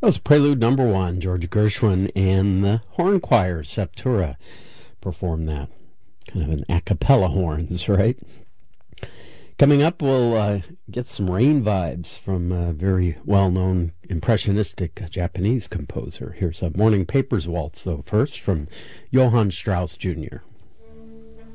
That was Prelude Number 1. George Gershwin and the Horn Choir, Septura, performed that. Kind of an a cappella horns, right? Coming up, we'll get some rain vibes from a very well-known impressionistic Japanese composer. Here's a Morning Papers waltz, though, first, from Johann Strauss Jr.